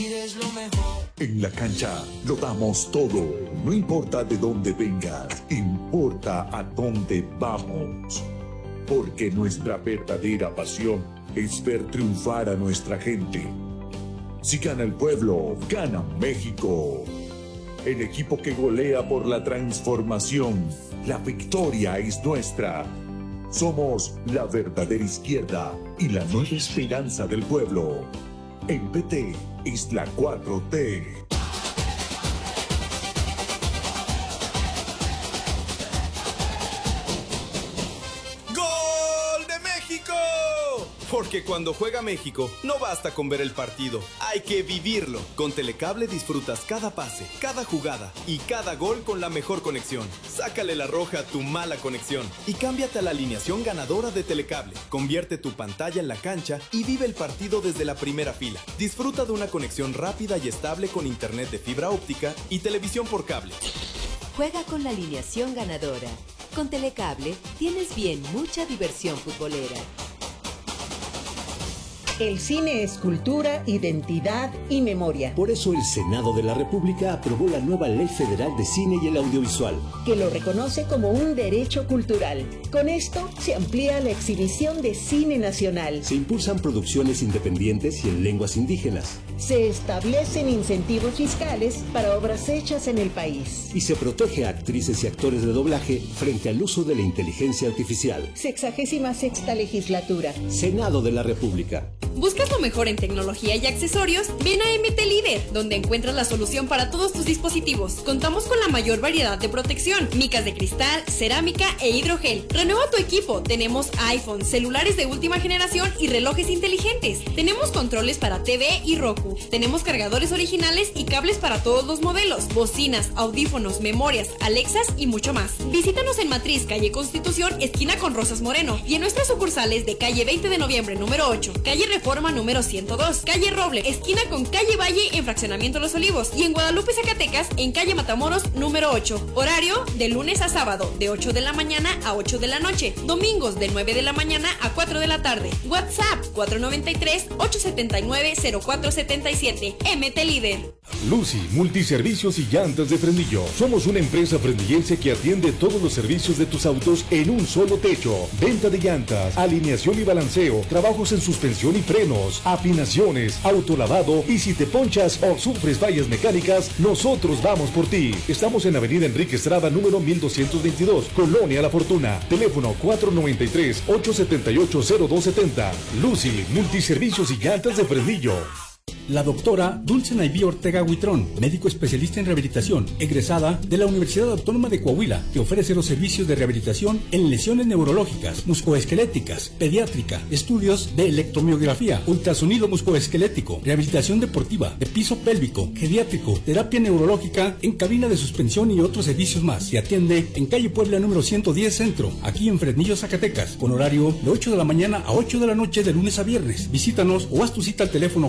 es lo mejor. En la cancha lo damos todo. No importa de dónde vengas, importa a dónde vamos. Porque nuestra verdadera pasión es ver triunfar a nuestra gente. Si gana el pueblo, gana México. El equipo que golea por la transformación. La victoria es nuestra. Somos la verdadera izquierda y la nueva esperanza del pueblo. En PT es la 4T. ¡Gol de México! Porque cuando juega México, no basta con ver el partido, hay que vivirlo. Con Telecable disfrutas cada pase, cada jugada y cada gol con la mejor conexión. Sácale la roja a tu mala conexión y cámbiate a la alineación ganadora de Telecable. Convierte tu pantalla en la cancha y vive el partido desde la primera fila. Disfruta de una conexión rápida y estable con internet de fibra óptica y televisión por cable. Juega con la alineación ganadora. Con Telecable tienes bien mucha diversión futbolera. El cine es cultura, identidad y memoria. Por eso el Senado de la República aprobó la nueva Ley Federal de Cine y el Audiovisual, que lo reconoce como un derecho cultural. Con esto se amplía la exhibición de cine nacional. Se impulsan producciones independientes y en lenguas indígenas. Se establecen incentivos fiscales para obras hechas en el país. Y se protege a actrices y actores de doblaje frente al uso de la inteligencia artificial. 66ª legislatura. Senado de la República. ¿Buscas lo mejor en tecnología y accesorios? Ven a MT Líder, donde encuentras la solución para todos tus dispositivos. Contamos con la mayor variedad de protección, micas de cristal, cerámica e hidrogel. Renueva tu equipo. Tenemos iPhone, celulares de última generación y relojes inteligentes. Tenemos controles para TV y Roku. Tenemos cargadores originales y cables para todos los modelos, bocinas, audífonos, memorias, Alexas y mucho más. Visítanos en Matriz, calle Constitución, esquina con Rosas Moreno, y en nuestras sucursales de calle 20 de noviembre número 8, calle Reforma número 102, calle Roble, esquina con calle Valle en Fraccionamiento Los Olivos, y en Guadalupe, Zacatecas, en calle Matamoros número 8. Horario de lunes a sábado, de 8 de la mañana a 8 de la noche. Domingos de 9 de la mañana a 4 de la tarde. WhatsApp 493-879-0477. MT Líder. Lucy, multiservicios y llantas de Frenillo. Somos una empresa frenillense que atiende todos los servicios de tus autos en un solo techo. Venta de llantas, alineación y balanceo, trabajos en suspensión y frenos, afinaciones, autolavado, y si te ponchas o sufres fallas mecánicas, nosotros vamos por ti. Estamos en Avenida Enrique Estrada, número 1222, Colonia La Fortuna. Teléfono 493-878-0270. Lucy, multiservicios y llantas de Frenillo. La doctora Dulce Naiví Ortega Huitrón, médico especialista en rehabilitación, egresada de la Universidad Autónoma de Coahuila, que ofrece los servicios de rehabilitación en lesiones neurológicas, musculoesqueléticas, pediátrica, estudios de electromiografía, ultrasonido musculoesquelético, rehabilitación deportiva, de piso pélvico, geriátrico, terapia neurológica en cabina de suspensión y otros servicios más. Se atiende en calle Puebla número 110 Centro, aquí en Fresnillo, Zacatecas, con horario de 8 de la mañana a 8 de la noche de lunes a viernes. Visítanos o haz tu cita al teléfono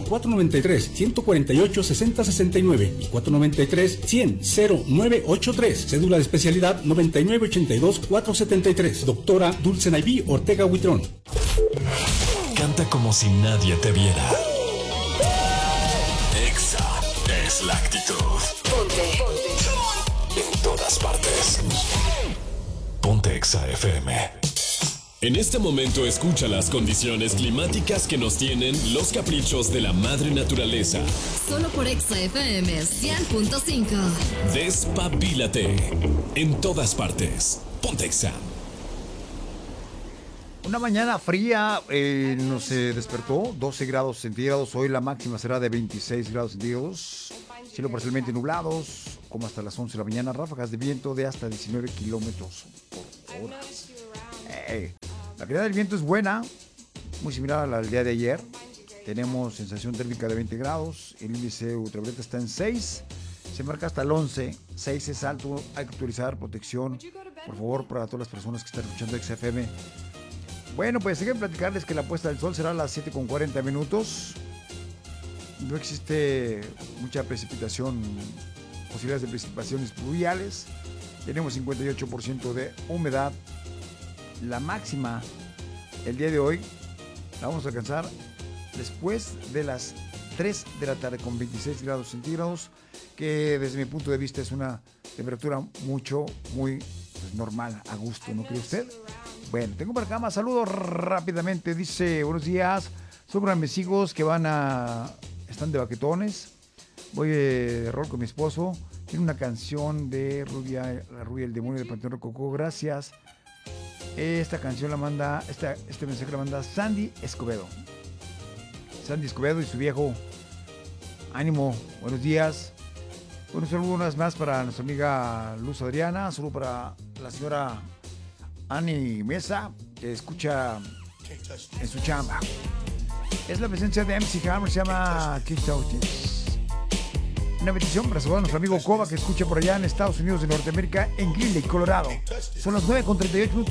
493-148-6069 y 493-100-0983. Cédula de especialidad 9982-473. Doctora Dulce Naiví Ortega Huitrón. Canta como si nadie te viera. Exa es la actitud. Ponte. En todas partes. Ponte Exa FM. En este momento escucha las condiciones climáticas que nos tienen los caprichos de la madre naturaleza. Solo por Exa FM 100.5. Despabilate. En todas partes. Ponte Exa. Una mañana fría, nos despertó, 12 grados centígrados. Hoy la máxima será de 26 grados centígrados. Cielo parcialmente nublados, como hasta las 11 de la mañana. Ráfagas de viento de hasta 19 kilómetros por hora. La calidad del viento es buena, muy similar a la del día de ayer. Tenemos sensación térmica de 20 grados. El índice ultravioleta está en 6. Se marca hasta el 11. 6 es alto. Hay que utilizar protección, por favor, para todas las personas que están escuchando XFM. Bueno, pues déjenme platicarles que la puesta del sol será a las 7:40. No existe mucha precipitación, posibilidades de precipitaciones pluviales. Tenemos 58% de humedad. La máxima el día de hoy la vamos a alcanzar después de las 3 de la tarde con 26 grados centígrados, que desde mi punto de vista es una temperatura muy pues, normal, a gusto, ¿no cree usted? Bueno, tengo por acá más saludos rápidamente. Dice, buenos días, son para mis hijos que están de baquetones. Voy de rol con mi esposo. Tiene una canción de La Rubia el Demonio de Panteón Rococó. Gracias. Esta canción la manda, este mensaje la manda Sandy Escobedo. Sandy Escobedo y su viejo. Ánimo, buenos días. Un saludo una vez más para nuestra amiga Luz Adriana. Un saludo para la señora Ani Mesa, que escucha en su chamba. Es la presencia de MC Hammer, se llama Kick Touches. Una petición para saludar a nuestro amigo Coba, que escucha por allá en Estados Unidos de Norteamérica, en Greeley, Colorado. Son las 9:38 minutos.